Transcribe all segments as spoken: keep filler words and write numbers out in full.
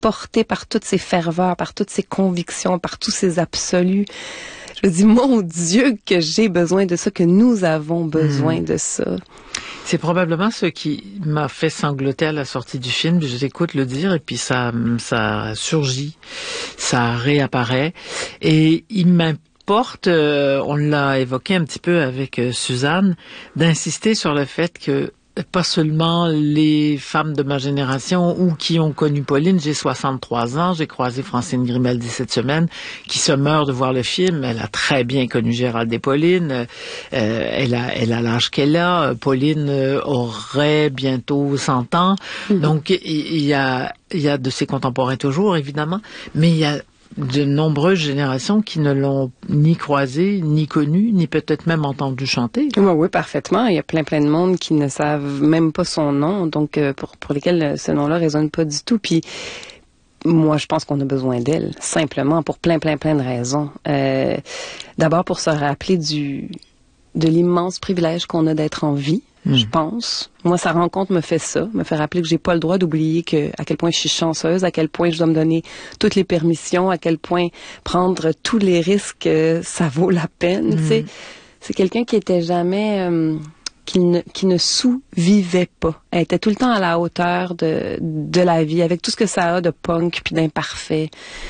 porté par toutes ces ferveurs, par toutes ces convictions, par tous ces absolus. Je me dis, mon Dieu, que j'ai besoin de ça, que nous avons besoin mmh. de ça. C'est probablement ce qui m'a fait sangloter à la sortie du film. Je t'écoute le dire et puis ça, ça surgit, ça réapparaît. Et il m'importe, euh, on l'a évoqué un petit peu avec euh, Suzanne, d'insister sur le fait que pas seulement les femmes de ma génération ou qui ont connu Pauline. J'ai soixante-trois ans, j'ai croisé Francine Grimaldi cette semaine, qui se meurt de voir le film. Elle a très bien connu Gérald et Pauline. Euh, elle a, elle a l'âge qu'elle a. Pauline aurait bientôt cent ans. Mm-hmm. Donc, il, il y a, il y a de ses contemporains toujours, évidemment, mais il y a de nombreuses générations qui ne l'ont ni croisé, ni connu, ni peut-être même entendu chanter. Oui, oui, parfaitement. Il y a plein, plein de monde qui ne savent même pas son nom, donc euh, pour, pour lesquels ce nom-là résonne pas du tout. Puis moi, je pense qu'on a besoin d'elle, simplement, pour plein, plein, plein de raisons. Euh, d'abord, pour se rappeler du de l'immense privilège qu'on a d'être en vie. Mmh. Je pense. Moi, sa rencontre me fait ça, me fait rappeler que j'ai pas le droit d'oublier que à quel point je suis chanceuse, à quel point je dois me donner toutes les permissions, à quel point prendre tous les risques, euh, ça vaut la peine. Mmh. C'est, c'est quelqu'un qui était jamais, euh, qui ne, qui ne sous-vivait pas. Elle était tout le temps à la hauteur de de la vie, avec tout ce que ça a de punk puis d'imparfait.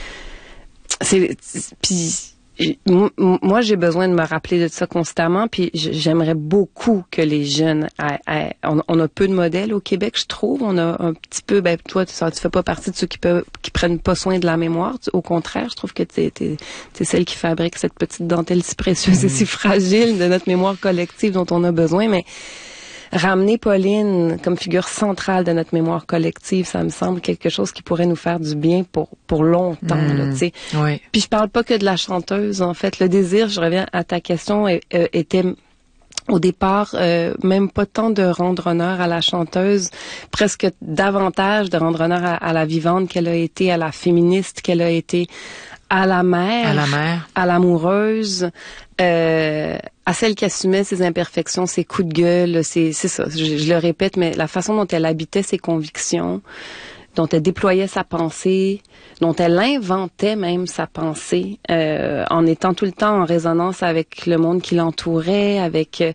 C'est puis. Moi, j'ai besoin de me rappeler de ça constamment, puis j'aimerais beaucoup que les jeunes aient, aient, on, on a peu de modèles au Québec, je trouve. On a un petit peu, ben toi, tu, tu fais pas partie de ceux qui peuvent, qui prennent pas soin de la mémoire. Au contraire, je trouve que t'es, t'es, t'es celle qui fabrique cette petite dentelle si précieuse mmh. et si fragile de notre mémoire collective dont on a besoin, mais ramener Pauline comme figure centrale de notre mémoire collective, ça me semble quelque chose qui pourrait nous faire du bien pour pour longtemps. Mmh, là, tu sais. Oui. Puis je parle pas que de la chanteuse, en fait. Le désir, je reviens à ta question, euh, était au départ euh, même pas tant de rendre honneur à la chanteuse, presque davantage de rendre honneur à, à la vivante qu'elle a été, à la féministe qu'elle a été, à la mère, à la mère, à l'amoureuse, euh, à celle qui assumait ses imperfections, ses coups de gueule, c'est c'est ça, je, je le répète, mais la façon dont elle habitait ses convictions, dont elle déployait sa pensée, dont elle inventait même sa pensée, euh, en étant tout le temps en résonance avec le monde qui l'entourait, avec euh,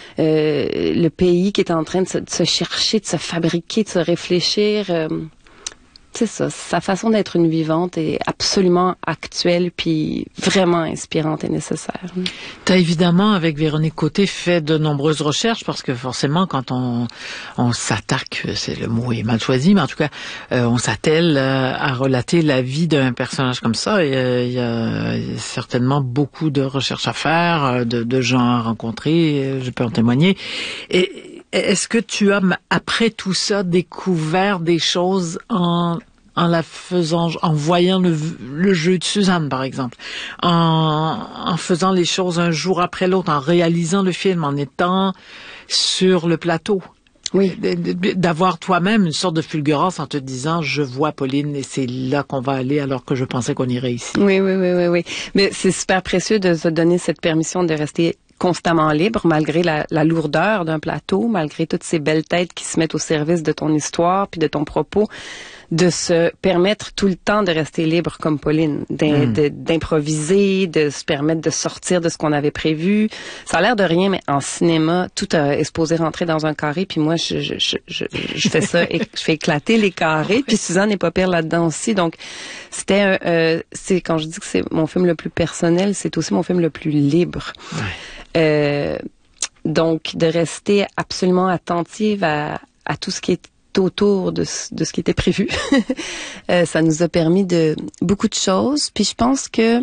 le pays qui était en train de se, de se chercher, de se fabriquer, de se réfléchir. Euh, C'est ça, sa façon d'être une vivante est absolument actuelle puis vraiment inspirante et nécessaire. Tu as évidemment, avec Véronique Côté, fait de nombreuses recherches parce que forcément, quand on, on s'attaque, c'est le mot est mal choisi, mais en tout cas, euh, on s'attelle euh, à relater la vie d'un personnage comme ça. Et, euh, il y a certainement beaucoup de recherches à faire, de, de gens à rencontrer, je peux en témoigner. Et est-ce que tu as, après tout ça, découvert des choses en, en la faisant, en voyant le, le jeu de Suzanne, par exemple, en, en faisant les choses un jour après l'autre, en réalisant le film, en étant sur le plateau? Oui. D'avoir toi-même une sorte de fulgurance en te disant, je vois Pauline et c'est là qu'on va aller alors que je pensais qu'on irait ici. Oui, oui, oui, oui, oui. Mais c'est super précieux de se donner cette permission de rester constamment libre, malgré la, la lourdeur d'un plateau, malgré toutes ces belles têtes qui se mettent au service de ton histoire puis de ton propos, de se permettre tout le temps de rester libre comme Pauline, d'im, mmh. de, d'improviser, de se permettre de sortir de ce qu'on avait prévu. Ça a l'air de rien, mais en cinéma, tout est supposé rentrer dans un carré, puis moi, je, je, je, je, je fais ça, et je fais éclater les carrés, puis Suzanne n'est pas pire là-dedans aussi. Donc, c'était, euh, c'est quand je dis que c'est mon film le plus personnel, c'est aussi mon film le plus libre. Ouais. Euh, donc, de rester absolument attentive à, à tout ce qui est autour de, de ce qui était prévu. euh, ça nous a permis de beaucoup de choses. Puis je pense que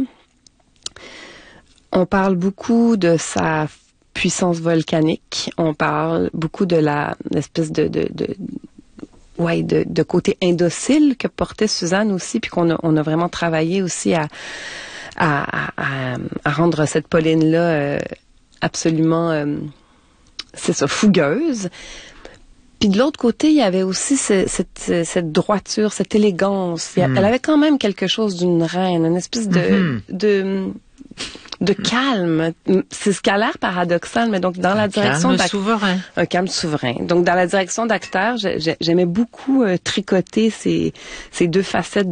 on parle beaucoup de sa puissance volcanique. On parle beaucoup de la l'espèce de, de, de ouais de, de côté indocile que portait Suzanne aussi, puis qu'on a, on a vraiment travaillé aussi à à, à, à rendre cette Pauline-là euh, absolument, euh, c'est ça, fougueuse. Puis de l'autre côté, il y avait aussi ce, cette, cette droiture, cette élégance. Mmh. Elle avait quand même quelque chose d'une reine, une espèce de, mmh. de, de calme. C'est ce qui a l'air paradoxal, mais donc dans la un direction calme d'ac- souverain. un calme souverain. Donc dans la direction d'acteur, j'ai- j'ai- j'aimais beaucoup euh, tricoter ces ces deux facettes